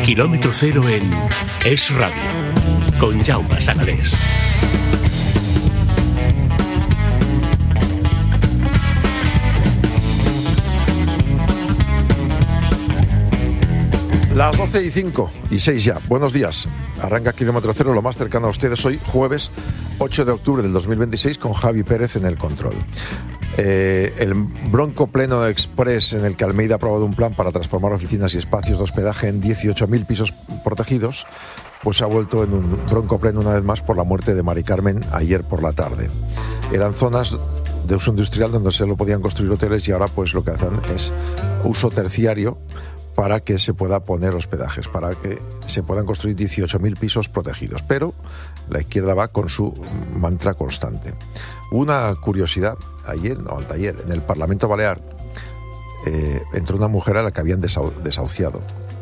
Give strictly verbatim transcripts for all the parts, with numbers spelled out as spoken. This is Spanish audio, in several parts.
Kilómetro Cero en Es Radio, con Jaume Sagalés. Las doce y cinco y seis ya. Buenos días. Arranca Kilómetro Cero, lo más cercano a ustedes hoy, jueves ocho de octubre del dos mil veintiséis, con Javi Pérez en el control. Eh, el bronco pleno express en el que Almeida ha aprobado un plan para transformar oficinas y espacios de hospedaje en dieciocho mil pisos protegidos, pues se ha vuelto en un bronco pleno una vez más por la muerte de Mari Carmen ayer por la tarde. Eran zonas de uso industrial donde se lo podían construir hoteles y ahora pues lo que hacen es uso terciario para que se pueda poner hospedajes, para que se puedan construir dieciocho mil pisos protegidos. Pero la izquierda va con su mantra constante. Una curiosidad, ayer, no, anteayer, en el Parlamento Balear, eh, entró una mujer a la que habían desau- desahuciado.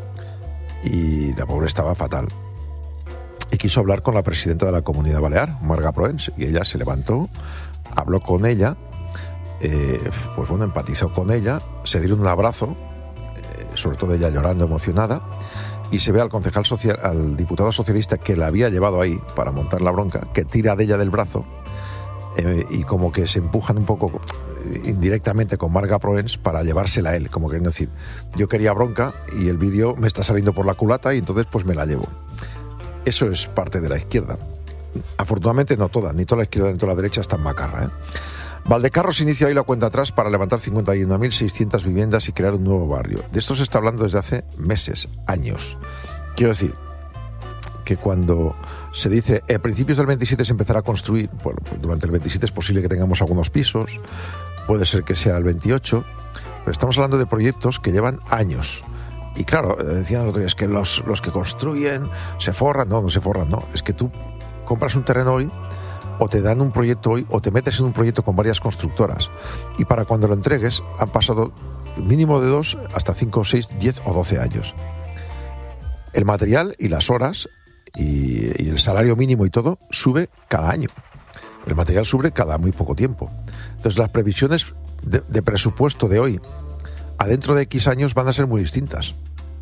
Y la pobre estaba fatal. Y quiso hablar con la presidenta de la Comunidad Balear, Marga Proens, y ella se levantó, habló con ella, eh, pues bueno, empatizó con ella, se dieron un abrazo, sobre todo ella llorando, emocionada, y se ve al concejal social, al diputado socialista que la había llevado ahí para montar la bronca, que tira de ella del brazo eh, y como que se empujan un poco eh, indirectamente con Marga Proens para llevársela a él, como queriendo decir, yo quería bronca y el vídeo me está saliendo por la culata y entonces pues me la llevo. Eso es parte de la izquierda. Afortunadamente no toda, ni toda la izquierda ni toda la derecha está en macarra, ¿eh? Valdecarros inicia hoy la cuenta atrás para levantar cincuenta y una mil seiscientas viviendas y crear un nuevo barrio. De esto se está hablando desde hace meses, años. Quiero decir que cuando se dice a principios del veintisiete se empezará a construir, bueno, pues durante el veintisiete es posible que tengamos algunos pisos, puede ser que sea el veintiocho, pero estamos hablando de proyectos que llevan años. Y claro, decían el otro día, es que los, los que construyen se forran. No, no se forran, no. Es que tú compras un terreno hoy, o te dan un proyecto hoy, o te metes en un proyecto con varias constructoras. Y para cuando lo entregues, han pasado mínimo de dos hasta cinco, seis, diez o doce años. El material y las horas y, y el salario mínimo y todo sube cada año. El material sube cada muy poco tiempo. Entonces las previsiones de, de presupuesto de hoy a dentro de X años van a ser muy distintas.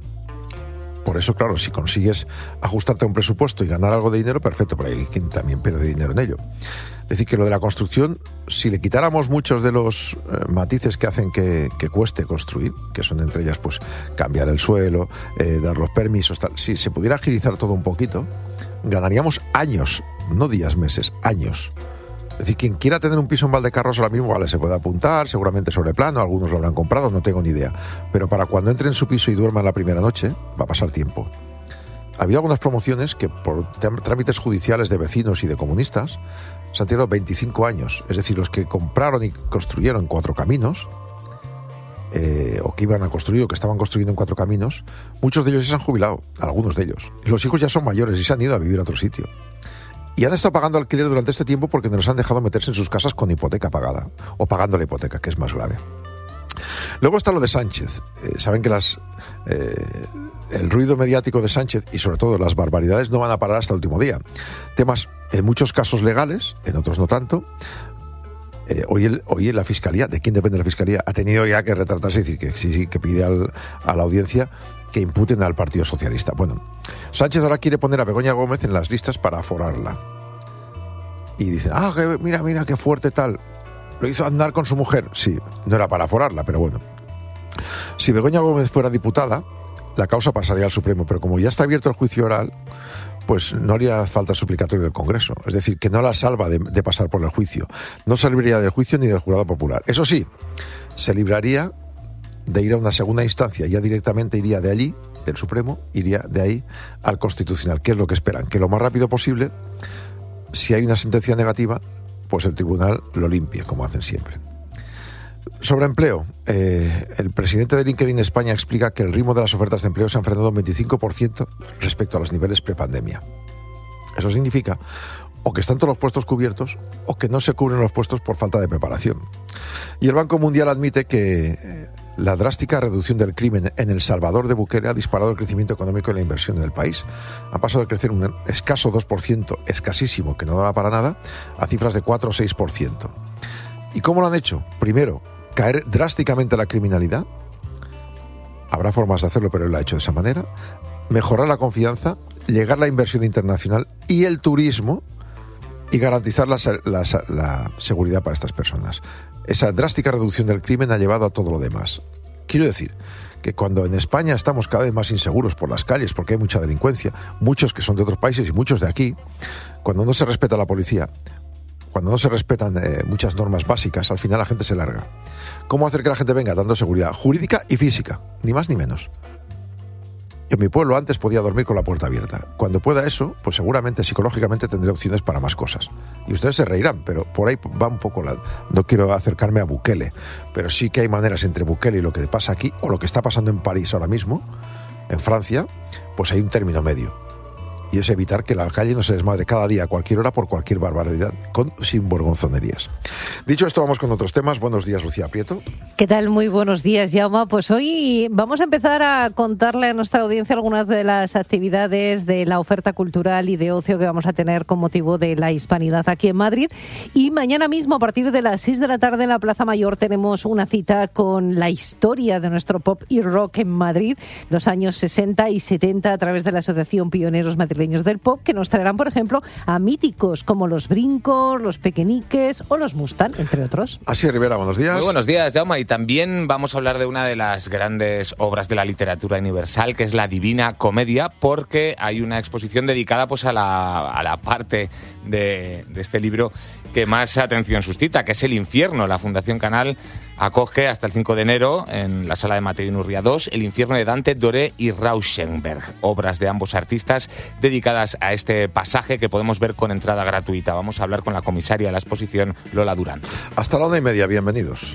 Por eso, claro, si consigues ajustarte a un presupuesto y ganar algo de dinero, perfecto, pero hay quien también pierde dinero en ello. Es decir, que lo de la construcción, si le quitáramos muchos de los eh, matices que hacen que, que cueste construir, que son entre ellas pues cambiar el suelo, eh, dar los permisos, tal, si se pudiera agilizar todo un poquito, ganaríamos años, no días, meses, años. Es decir, quien quiera tener un piso en Valdecarros ahora mismo, vale, se puede apuntar, seguramente sobre plano, algunos lo habrán comprado, no tengo ni idea. Pero para cuando entre en su piso y duerma la primera noche, va a pasar tiempo. Había algunas promociones que por trámites judiciales de vecinos y de comunistas se han tirado veinticinco años. Es decir, los que compraron y construyeron Cuatro Caminos, eh, o que iban a construir o que estaban construyendo en Cuatro Caminos, muchos de ellos ya se han jubilado, algunos de ellos. Los hijos ya son mayores y se han ido a vivir a otro sitio. Y han estado pagando alquiler durante este tiempo porque no les han dejado meterse en sus casas con hipoteca pagada, o pagando la hipoteca, que es más grave. Luego está lo de Sánchez. Eh, saben que las eh, el ruido mediático de Sánchez y sobre todo las barbaridades no van a parar hasta el último día. Temas, en muchos casos legales, en otros no tanto. Eh, hoy, el, hoy la Fiscalía, ¿de quién depende la Fiscalía? Ha tenido ya que retratarse y decir que sí, sí, que pide al, a la audiencia que imputen al Partido Socialista. Bueno, Sánchez ahora quiere poner a Begoña Gómez en las listas para aforarla. Y dicen, ah, que, mira, mira, qué fuerte tal. Lo hizo andar con su mujer. Sí, no era para aforarla, pero bueno. Si Begoña Gómez fuera diputada, la causa pasaría al Supremo, pero como ya está abierto el juicio oral, pues no haría falta suplicatorio del Congreso. Es decir, que no la salva de, de pasar por el juicio. No se libraría del juicio ni del jurado popular. Eso sí, se libraría de ir a una segunda instancia, ya directamente iría de allí, del Supremo, iría de ahí al Constitucional. ¿Qué es lo que esperan? Que lo más rápido posible, si hay una sentencia negativa, pues el tribunal lo limpie, como hacen siempre. Sobre empleo, eh, el presidente de LinkedIn España explica que el ritmo de las ofertas de empleo se ha frenado un veinticinco por ciento respecto a los niveles prepandemia. Eso significa o que están todos los puestos cubiertos o que no se cubren los puestos por falta de preparación. Y el Banco Mundial admite que la drástica reducción del crimen en El Salvador de Bukele ha disparado el crecimiento económico y la inversión en el país. Ha pasado de crecer un escaso dos por ciento, escasísimo, que no daba para nada, a cifras de cuatro o seis por ciento. ¿Y cómo lo han hecho? Primero, caer drásticamente la criminalidad. Habrá formas de hacerlo, pero él lo ha hecho de esa manera. mejorar la confianza, llegar la inversión internacional y el turismo y garantizar la, la, la seguridad para estas personas. Esa drástica reducción del crimen ha llevado a todo lo demás. Quiero decir que cuando en España estamos cada vez más inseguros por las calles porque hay mucha delincuencia, muchos que son de otros países y muchos de aquí, cuando no se respeta la policía, cuando no se respetan eh, muchas normas básicas, al final la gente se larga. ¿Cómo hacer que la gente venga? Dando seguridad jurídica y física, ni más ni menos. En mi pueblo antes podía dormir con la puerta abierta. Cuando pueda eso, pues seguramente psicológicamente tendré opciones para más cosas. Y ustedes se reirán, pero por ahí va un poco la... No quiero acercarme a Bukele, pero sí que hay maneras entre Bukele y lo que pasa aquí, o lo que está pasando en París ahora mismo, en Francia, pues hay un término medio. Y es evitar que la calle no se desmadre cada día, a cualquier hora, por cualquier barbaridad, con sinvergonzonerías. Dicho esto, vamos con otros temas. Buenos días, Lucía Prieto. ¿Qué tal? Muy buenos días, Jaume. Pues hoy vamos a empezar a contarle a nuestra audiencia algunas de las actividades de la oferta cultural y de ocio que vamos a tener con motivo de la Hispanidad aquí en Madrid. Y mañana mismo, a partir de las seis de la tarde, en la Plaza Mayor, tenemos una cita con la historia de nuestro pop y rock en Madrid, los años sesenta y setenta, a través de la Asociación Pioneros Madrileños del Pop, que nos traerán, por ejemplo, a míticos como los Brincos, los Pequeñiques o los Mustang, entre otros. Así Rivera, buenos días. Muy buenos días, Jaume. Y también vamos a hablar de una de las grandes obras de la literatura universal, que es la Divina Comedia, porque hay una exposición dedicada pues a la, a la parte de, de este libro que más atención suscita, que es el infierno. La Fundación Canal acoge hasta el cinco de enero en la Sala de Materia Nurria dos El infierno de Dante, Doré y Rauschenberg, obras de ambos artistas dedicadas a este pasaje que podemos ver con entrada gratuita. Vamos a hablar con la comisaria de la exposición, Lola Durán. Hasta la una y media, bienvenidos.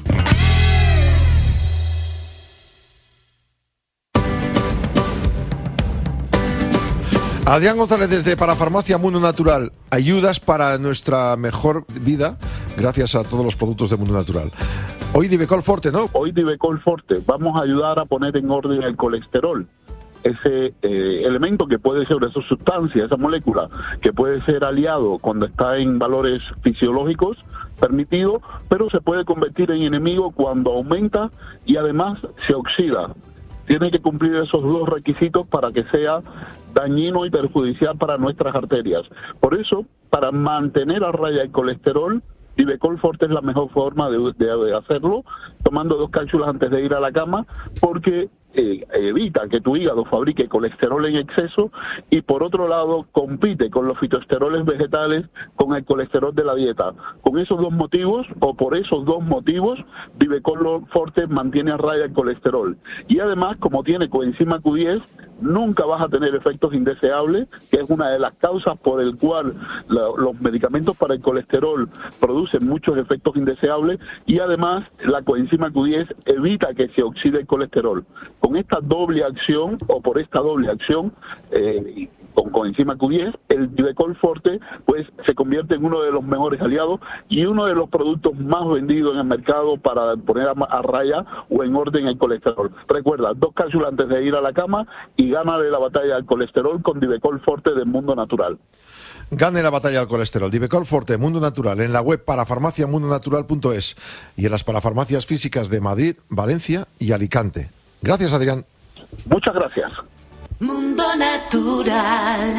Adrián González desde Parafarmacia Mundo Natural. Ayudas para nuestra mejor vida gracias a todos los productos de Mundo Natural. Hoy Divecol Forte, ¿no? Hoy Divecol Forte. Vamos a ayudar a poner en orden el colesterol. Ese eh, elemento que puede ser, esa sustancia, esa molécula, que puede ser aliado cuando está en valores fisiológicos permitidos, pero se puede convertir en enemigo cuando aumenta y además se oxida. Tiene que cumplir esos dos requisitos para que sea dañino y perjudicial para nuestras arterias. Por eso, para mantener a raya el colesterol, Divecol Forte es la mejor forma de, de, de hacerlo, tomando dos cápsulas antes de ir a la cama, porque eh, evita que tu hígado fabrique colesterol en exceso y, por otro lado, compite con los fitoesteroles vegetales con el colesterol de la dieta. Con esos dos motivos, o por esos dos motivos, Divecol Forte mantiene a raya el colesterol. Y además, como tiene coenzima Q diez, nunca vas a tener efectos indeseables, que es una de las causas por el cual la, los medicamentos para el colesterol producen muchos efectos indeseables, y además la coenzima Q diez evita que se oxide el colesterol. Con esta doble acción, o por esta doble acción, eh, con coenzima Q diez, el Divecol Forte pues se convierte en uno de los mejores aliados y uno de los productos más vendidos en el mercado para poner a, a raya o en orden el colesterol. Recuerda, dos cápsulas antes de ir a la cama y gánale la batalla al colesterol con Divecol Forte de Mundo Natural. Gane la batalla al colesterol. Divecol Forte, Mundo Natural, en la web parafarmacia mundo natural punto es y en las parafarmacias físicas de Madrid, Valencia y Alicante. Gracias, Adrián. Muchas gracias. Mundo Natural.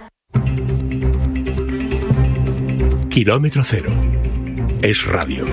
Kilómetro cero. Es radio.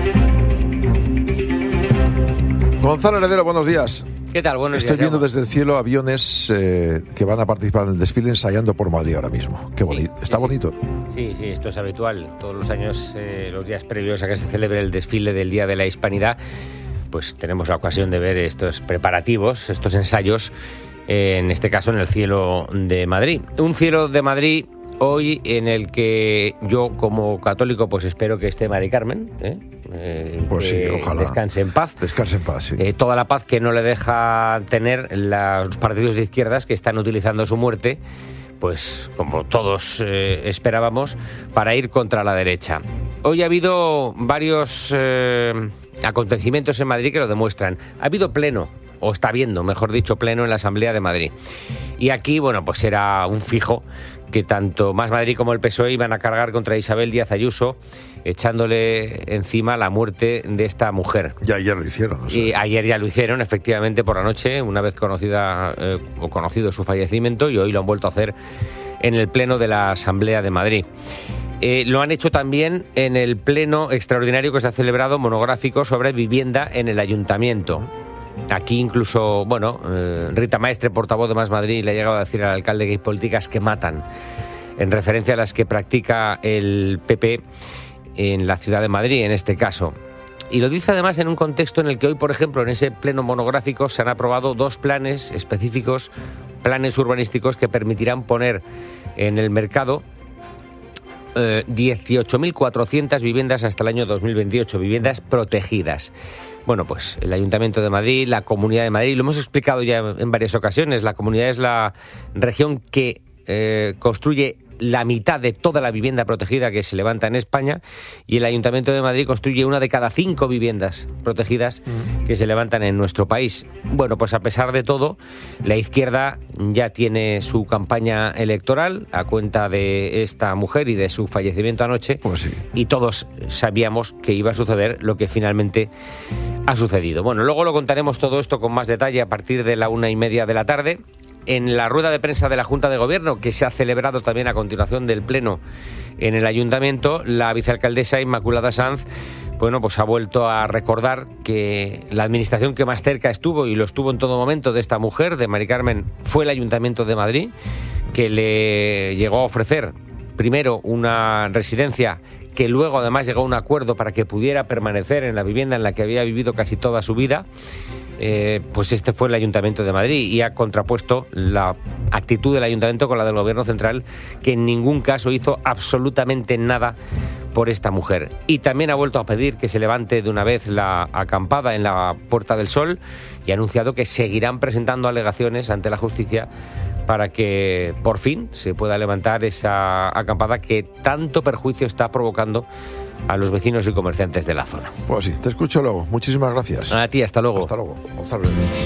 Gonzalo Heredero, buenos días. ¿Qué tal? Buenos Estoy días, viendo Jaume. desde el cielo aviones eh, que van a participar en el desfile ensayando por Madrid ahora mismo. Qué bonito. Sí, Está sí, bonito. Sí, sí, esto es habitual. Todos los años, eh, los días previos a que se celebre el desfile del Día de la Hispanidad, pues tenemos la ocasión de ver estos preparativos, estos ensayos, eh, en este caso en el cielo de Madrid. Un cielo de Madrid hoy en el que yo, como católico, pues espero que esté Mari Carmen, ¿eh? Eh, Pues sí, que ojalá. descanse en paz. Descanse en paz, sí. Eh, toda la paz que no le deja tener los partidos de izquierdas que están utilizando su muerte, pues como todos eh, esperábamos, para ir contra la derecha. Hoy ha habido varios eh, acontecimientos en Madrid que lo demuestran. Ha habido pleno o está habiendo, mejor dicho, pleno en la Asamblea de Madrid. Y aquí, bueno, pues era un fijo que tanto Más Madrid como el P S O E iban a cargar contra Isabel Díaz Ayuso, echándole encima la muerte de esta mujer. Ya ayer lo hicieron. O sea. Y ayer ya lo hicieron, efectivamente, por la noche, una vez conocida eh, o conocido su fallecimiento, y hoy lo han vuelto a hacer en el pleno de la Asamblea de Madrid. Eh, lo han hecho también en el pleno extraordinario que se ha celebrado monográfico sobre vivienda en el Ayuntamiento. Aquí incluso, bueno, eh, Rita Maestre, portavoz de Más Madrid, le ha llegado a decir al alcalde que hay políticas que matan, en referencia a las que practica el P P en la ciudad de Madrid, en este caso. Y lo dice además en un contexto en el que hoy, por ejemplo, en ese pleno monográfico se han aprobado dos planes específicos, planes urbanísticos que permitirán poner en el mercado eh, dieciocho mil cuatrocientas viviendas hasta el año dos mil veintiocho, viviendas protegidas. Bueno, pues el Ayuntamiento de Madrid, la Comunidad de Madrid, lo hemos explicado ya en varias ocasiones, la Comunidad es la región que eh, construye la mitad de toda la vivienda protegida que se levanta en España, y el Ayuntamiento de Madrid construye una de cada cinco viviendas protegidas que se levantan en nuestro país. Bueno, pues a pesar de todo, la izquierda ya tiene su campaña electoral a cuenta de esta mujer y de su fallecimiento anoche, pues sí. Y todos sabíamos que iba a suceder lo que finalmente ha sucedido. Bueno, luego lo contaremos todo esto con más detalle a partir de la una y media de la tarde. En la rueda de prensa de la Junta de Gobierno, que se ha celebrado también a continuación del Pleno en el Ayuntamiento, la vicealcaldesa Inmaculada Sanz, bueno, pues ha vuelto a recordar que la administración que más cerca estuvo, y lo estuvo en todo momento, de esta mujer, de Mari Carmen, fue el Ayuntamiento de Madrid, que le llegó a ofrecer primero una residencia, que luego además llegó a un acuerdo para que pudiera permanecer en la vivienda en la que había vivido casi toda su vida. Eh, pues este fue el Ayuntamiento de Madrid, y ha contrapuesto la actitud del Ayuntamiento con la del Gobierno Central, que en ningún caso hizo absolutamente nada por esta mujer. Y también ha vuelto a pedir que se levante de una vez la acampada en la Puerta del Sol, y ha anunciado que seguirán presentando alegaciones ante la justicia para que por fin se pueda levantar esa acampada que tanto perjuicio está provocando a los vecinos y comerciantes de la zona. Pues sí, te escucho luego. Muchísimas gracias. A ti, hasta luego. Hasta luego, Gonzalo.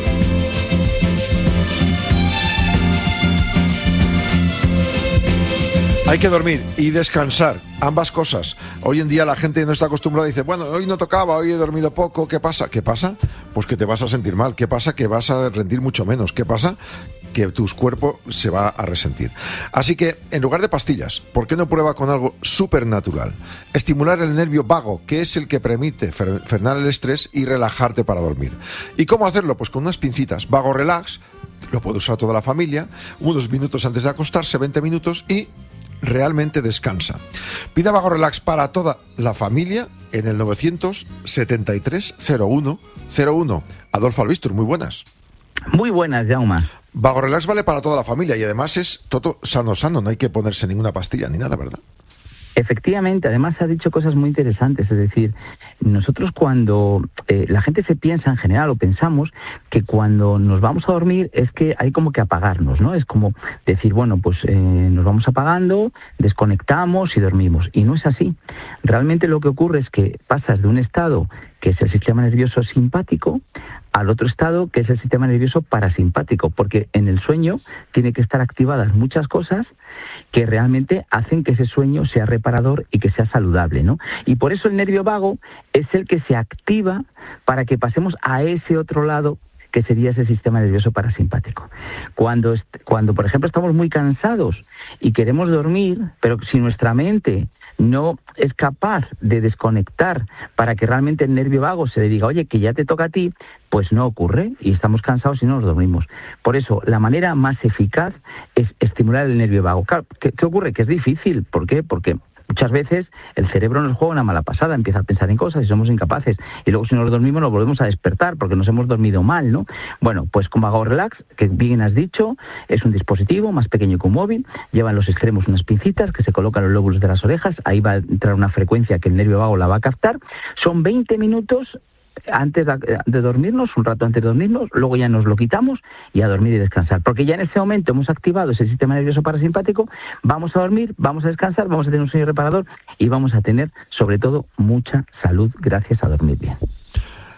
Hay que dormir y descansar, ambas cosas. Hoy en día la gente no está acostumbrada y dice, bueno, hoy no tocaba, hoy he dormido poco, ¿qué pasa? ¿Qué pasa? Pues que te vas a sentir mal. ¿Qué pasa? Que vas a rendir mucho menos. ¿Qué pasa? Que tu cuerpo se va a resentir. Así que, en lugar de pastillas, ¿por qué no prueba con algo súper natural? Estimular el nervio vago, que es el que permite frenar el estrés y relajarte para dormir. ¿Y cómo hacerlo? Pues con unas pincitas. Vago Relax, lo puede usar toda la familia, unos minutos antes de acostarse, veinte minutos, y realmente descansa. Pida Vago Relax para toda la familia en el novecientos setenta y tres cero uno cero uno. Adolfo Albistur, muy buenas. Muy buenas, Jaume. Vago Relax vale para toda la familia y además es todo sano, sano, no hay que ponerse ninguna pastilla ni nada, ¿verdad? Efectivamente, además ha dicho cosas muy interesantes, es decir, nosotros cuando eh, la gente se piensa en general o pensamos que cuando nos vamos a dormir es que hay como que apagarnos, ¿no? Es como decir, bueno, pues eh, nos vamos apagando, desconectamos y dormimos, y no es así. Realmente lo que ocurre es que pasas de un estado que es el sistema nervioso simpático al otro estado que es el sistema nervioso parasimpático, porque en el sueño tiene que estar activadas muchas cosas que realmente hacen que ese sueño sea reparador y que sea saludable, ¿no? Y por eso el nervio vago es el que se activa para que pasemos a ese otro lado que sería ese sistema nervioso parasimpático. Cuando, cuando, por ejemplo, estamos muy cansados y queremos dormir, pero si nuestra mente no es capaz de desconectar para que realmente el nervio vago se le diga, oye, que ya te toca a ti, pues no ocurre y estamos cansados y no nos dormimos. Por eso, la manera más eficaz es estimular el nervio vago. Claro, ¿qué, qué ocurre? Que es difícil. ¿Por qué? Porque muchas veces el cerebro nos juega una mala pasada, empieza a pensar en cosas y somos incapaces. Y luego si nos dormimos nos volvemos a despertar porque nos hemos dormido mal, ¿no? Bueno, pues con Vago Relax, que bien has dicho, es un dispositivo más pequeño que un móvil, lleva en los extremos unas pincitas que se colocan en los lóbulos de las orejas, ahí va a entrar una frecuencia que el nervio vago la va a captar. Son veinte minutos antes de dormirnos, un rato antes de dormirnos, luego ya nos lo quitamos y a dormir y descansar, porque ya en ese momento hemos activado ese sistema nervioso parasimpático, vamos a dormir, vamos a descansar, vamos a tener un sueño reparador y vamos a tener sobre todo mucha salud gracias a dormir bien.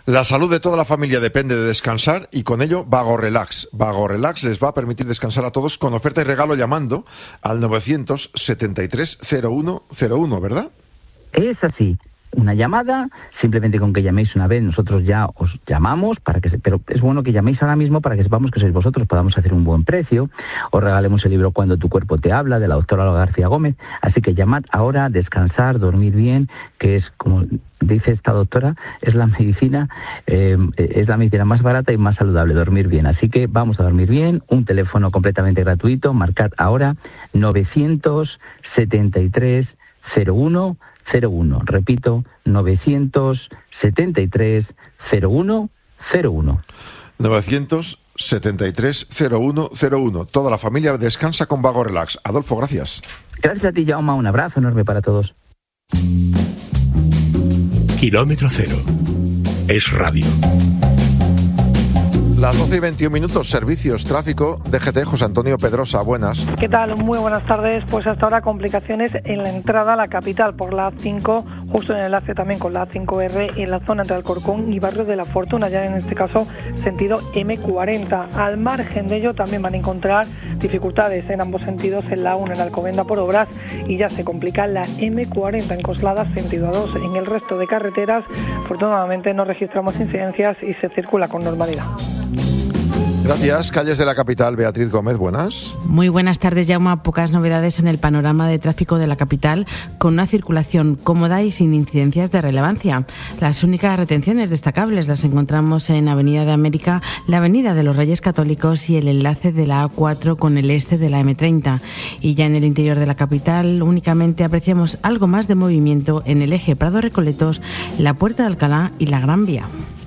La salud de toda la familia depende de descansar y con ello Vago Relax. Vago Relax les va a permitir descansar a todos con oferta y regalo llamando al novecientos setenta y tres cero uno cero uno, ¿verdad? Es así. Una llamada, simplemente con que llaméis una vez, nosotros ya os llamamos, para que se, pero es bueno que llaméis ahora mismo para que sepamos que sois vosotros, podamos hacer un buen precio, os regalemos el libro Cuando tu cuerpo te habla, de la doctora Olga García Gómez, así que llamad ahora, descansar, dormir bien, que es, como dice esta doctora, es la medicina, eh, es la medicina más barata y más saludable, dormir bien, así que vamos a dormir bien, un teléfono completamente gratuito, marcad ahora novecientos setenta y tres cero uno cero uno, repito, novecientos setenta y tres cero uno cero uno. novecientos setenta y tres cero uno cero uno. Toda la familia descansa con Vago Relax. Adolfo, gracias. Gracias a ti, Jaume. Un abrazo enorme para todos. Kilómetro cero. Es radio. Las doce y veintiún minutos, servicios, tráfico, D G T, José Antonio Pedrosa, buenas. ¿Qué tal? Muy buenas tardes. Pues hasta ahora complicaciones en la entrada a la capital por la A cinco, justo en el enlace también con la A cinco erre en la zona entre Alcorcón y Barrio de la Fortuna, ya en este caso sentido eme cuarenta. Al margen de ello también van a encontrar dificultades en ambos sentidos en la uno en Alcobendas por obras y ya se complica la eme cuarenta en Coslada sentido A dos. En el resto de carreteras, afortunadamente no registramos incidencias y se circula con normalidad. Gracias. Calles de la capital, Beatriz Gómez, buenas. Muy buenas tardes, Jaume. Pocas novedades en el panorama de tráfico de la capital, con una circulación cómoda y sin incidencias de relevancia. Las únicas retenciones destacables las encontramos en Avenida de América, la Avenida de los Reyes Católicos y el enlace de la A cuatro con el este de la eme treinta. Y ya en el interior de la capital únicamente apreciamos algo más de movimiento en el eje Prado Recoletos, la Puerta de Alcalá y la Gran Vía.